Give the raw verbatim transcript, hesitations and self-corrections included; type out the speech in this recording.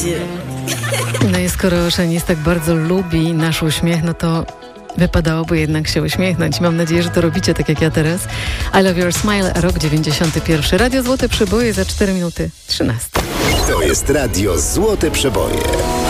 do. No i skoro Shanice tak bardzo lubi nasz uśmiech, no to wypadałoby jednak się uśmiechnąć. Mam nadzieję, że to robicie tak jak ja teraz. I Love Your Smile, rok dziewięćdziesiąty pierwszy. Radio Złote Przeboje za cztery minuty trzynaście. To jest Radio Złote Przeboje.